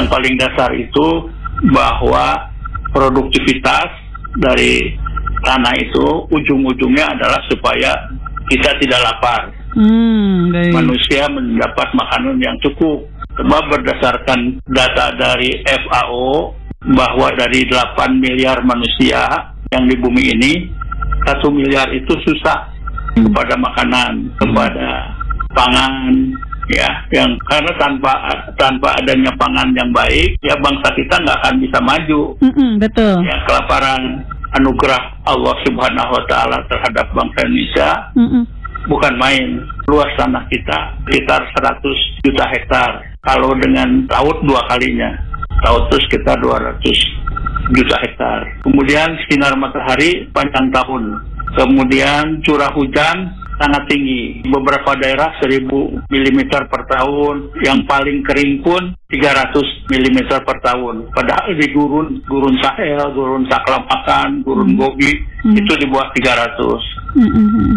Yang paling dasar itu bahwa produktivitas dari tanah itu ujung-ujungnya adalah supaya kita tidak lapar. Manusia mendapat makanan yang cukup. Sebab berdasarkan data dari FAO bahwa dari 8 miliar manusia yang di bumi ini, 1 miliar itu susah kepada makanan, kepada pangan, ya, yang karena tanpa adanya pangan yang baik, ya bangsa kita nggak akan bisa maju. Betul. Ya, kelaparan anugerah Allah Subhanahu Wa Taala terhadap bangsa Indonesia bukan main. Luas tanah kita sekitar 100 juta hektar. Kalau dengan laut 2 kalinya, laut itu sekitar 200 juta hektar. Kemudian sinar matahari panjang tahun. Kemudian curah hujan sangat tinggi. Beberapa daerah 1000 mm per tahun. Yang paling kering pun 300 mm per tahun. Padahal di gurun Sahel, gurun Taklamakan, gurun Gobi itu di bawah 300.